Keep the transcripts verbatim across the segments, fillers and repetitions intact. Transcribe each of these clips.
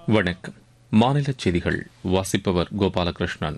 வணக்கம். மாநில செய்திகள் வாசிப்பவர் கோபாலகிருஷ்ணன்.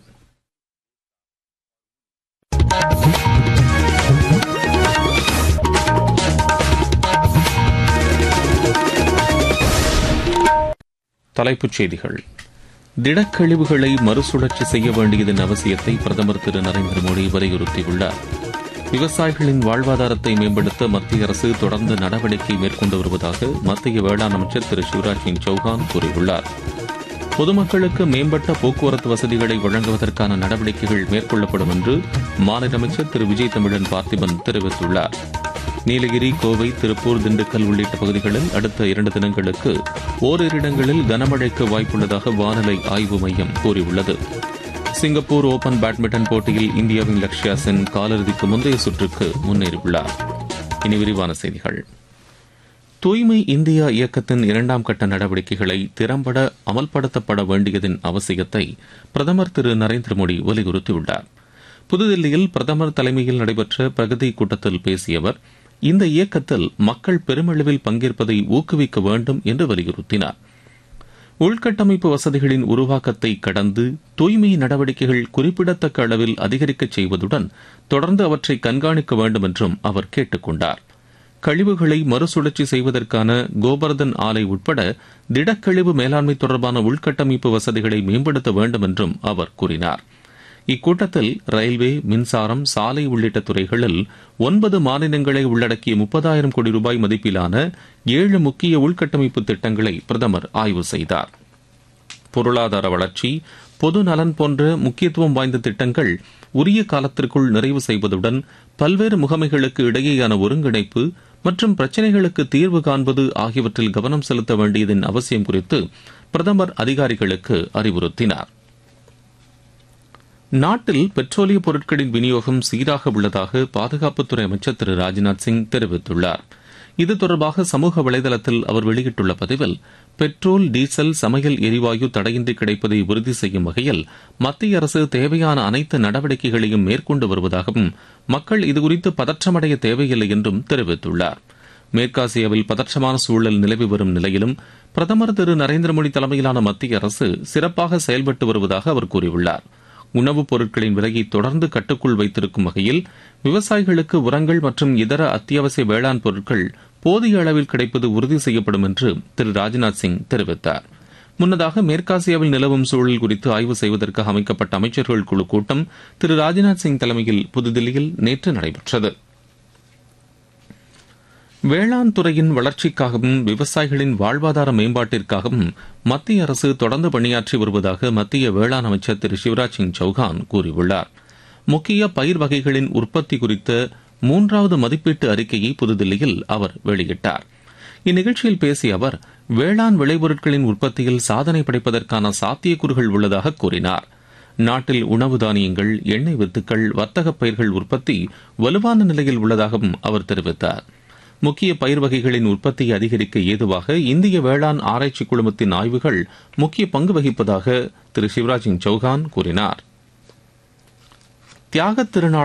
தலைப்புச் செய்திகள். திடக்கழிவுகளை மறுசுழற்சி செய்ய வேண்டியதன் அவசியத்தை பிரதமர் திரு நரேந்திர மோடி வலியுறுத்தியுள்ளார். விவசாயிகளின் வாழ்வாதாரத்தை மேம்படுத்த மத்திய அரசு தொடர்ந்து நடவடிக்கை மேற்கொண்டு வருவதாக மத்திய வேளாண் அமைச்சர் திரு சிவராஜ் சிங் சௌஹான் கூறியுள்ளார். பொதுமக்களுக்கு மேம்பட்ட போக்குவரத்து வசதிகளை வழங்குவதற்கான நடவடிக்கைகள் மேற்கொள்ளப்படும் என்று மாநில அமைச்சர் திரு விஜய் தமிழன் பார்த்திபன் தெரிவித்துள்ளார். நீலகிரி, கோவை, திருப்பூர், திண்டுக்கல் உள்ளிட்ட பகுதிகளில் அடுத்த இரண்டு தினங்களுக்கு ஓரிரு இடங்களில் கனமழைக்கு வாய்ப்புள்ளதாக வானிலை ஆய்வு மையம் கூறியுள்ளது. சிங்கப்பூர் ஓபன் பேட்மிண்டன் போட்டியில் இந்தியாவின் லக்ஷ்யா சென் காலிறுதிக்கு முந்தைய சுற்றுக்கு முன்னேறியுள்ளார். இனி விரிவான செய்திகள். தூய்மை இந்தியா இயக்கத்தின் இரண்டாம் கட்ட நடவடிக்கைகளை திறம்பட அமல்படுத்தப்பட வேண்டியதன் அவசியத்தை பிரதமர் திரு நரேந்திர மோடி வலியுறுத்தியுள்ளார். புதுதில்லியில் பிரதமர் தலைமையில் நடைபெற்ற பிரகதி கூட்டத்தில் பேசிய அவர், இந்த இயக்கத்தில் மக்கள் பெருமளவில் பங்கேற்பதை ஊக்குவிக்க வேண்டும் என்று வலியுறுத்தினார். உள்கட்டமைப்பு வசதிகளின் உருவாக்கத்தை கடந்து தூய்மை நடவடிக்கைகள் குறிப்பிடத்தக்க அளவில் அதிகரிக்கச் செய்வதுடன் தொடர்ந்து அவற்றை கண்காணிக்க வேண்டும் என்றும் அவர் கேட்டுக் கொண்டார். கழிவுகளை மறுசுழற்சி செய்வதற்கான கோபர்தன் ஆலை உட்பட திடக்கழிவு மேலாண்மை தொடர்பான உள்கட்டமைப்பு வசதிகளை மேம்படுத்த வேண்டும் என்றும் அவர் கூறினார். இக்கூட்டத்தில் ரயில்வே, மின்சாரம், சாலை உள்ளிட்ட துறைகளில் ஒன்பது மாநிலங்களை உள்ளடக்கிய முப்பதாயிரம் கோடி ரூபாய் மதிப்பிலான ஏழு முக்கிய உள்கட்டமைப்பு திட்டங்களை பிரதமர் ஆய்வு செய்தார். பொருளாதார வளர்ச்சி, பொது நலன் போன்ற முக்கியத்துவம் வாய்ந்த திட்டங்கள் உரிய காலத்திற்குள் நிறைவு செய்வதுடன் பல்வேறு முகமைகளுக்கு இடையேயான ஒருங்கிணைப்பு மற்றும் பிரச்சினைகளுக்கு தீர்வு காண்பது ஆகியவற்றில் கவனம் செலுத்த வேண்டியதன் அவசியம் குறித்து பிரதமர் அதிகாரிகளுக்கு அறிவுறுத்தினார். நாட்டில் பெட்ரோலிய பொருட்களின் விநியோகம் சீராக உள்ளதாக பாதுகாப்புத்துறை அமைச்சர் திரு ராஜ்நாத் சிங் தெரிவித்துள்ளார். இது தொடர்பாக சமூக வலைதளத்தில் அவர் வெளியிட்டுள்ள பதிவில், பெட்ரோல், டீசல், சமையல் எரிவாயு தடையின்றி கிடைப்பதை உறுதி செய்யும் வகையில் மத்திய அரசு தேவையான அனைத்து நடவடிக்கைகளையும் மேற்கொண்டு வருவதாகவும் மக்கள் இதுகுறித்து பதற்றமடைய தேவையில்லை என்றும் தெரிவித்துள்ளார். மேற்காசியாவில் பதற்றமான சூழல் நிலவி வரும் நிலையிலும் பிரதமர் திரு நரேந்திர மோடி தலைமையிலான மத்திய அரசு சிறப்பாக செயல்பட்டு வருவதாக அவர் கூறியுள்ளார். உணவுப் பொருட்களின் விலையை தொடர்ந்து கட்டுக்குள் வைத்திருக்கும் வகையில் விவசாயிகளுக்கு உரங்கள் மற்றும் இதர அத்தியாவசிய வேளாண் பொருட்கள் போதிய அளவில் கிடைப்பது உறுதி செய்யப்படும் என்று திரு ராஜ்நாத் சிங் தெரிவித்தார். முன்னதாக மேற்காசியாவில் நிலவும் சூழல் குறித்து ஆய்வு செய்வதற்காக அமைக்கப்பட்ட அமைச்சர்கள் குழு கூட்டம் திரு ராஜ்நாத் சிங் தலைமையில் புதுதில்லியில் நேற்று நடைபெற்றது. வேளாண் துறையின் வளர்ச்சிக்காகவும் விவசாயிகளின் வாழ்வாதார மேம்பாட்டிற்காகவும் மத்திய அரசு தொடர்ந்து பணியாற்றி வருவதாக மத்திய வேளாண் அமைச்சர் திரு சிவராஜ் சிங் சௌஹான் கூறியுள்ளார். முக்கிய பயிர் வகைகளின் உற்பத்தி குறித்த மூன்றாவது மதிப்பீட்டு அறிக்கையை புதுதில்லியில் அவர் வெளியிட்டார். இந்நிகழ்ச்சியில் பேசிய அவர், வேளாண் விளைபொருட்களின் உற்பத்தியில் சாதனை படைப்பதற்கான சாத்தியக்கூறுகள் உள்ளதாக கூறினார். நாட்டில் உணவு தானியங்கள், எண்ணெய் வித்துக்கள், வர்த்தக பயிர்கள் உற்பத்தி வலுவான நிலையில் உள்ளதாகவும் அவர் தெரிவித்தார். முக்கிய பயிர் வகைகளின் உற்பத்தியை அதிகரிக்க ஏதுவாக இந்திய வேளாண் ஆராய்ச்சி குழுமத்தின் ஆய்வுகள் முக்கிய பங்கு வகிப்பதாக திரு சிவராஜ் சிங் சௌஹான் கூறினார். தியாகத் திருநாள்